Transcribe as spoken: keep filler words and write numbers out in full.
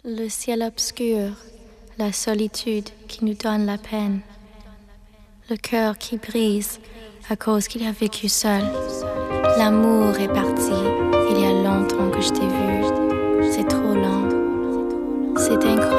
Le ciel obscur, la solitude qui nous donne la peine, le cœur qui brise à cause qu'il a vécu seul. L'amour est parti, il y a longtemps que je t'ai vu, c'est trop lent, c'est incroyable.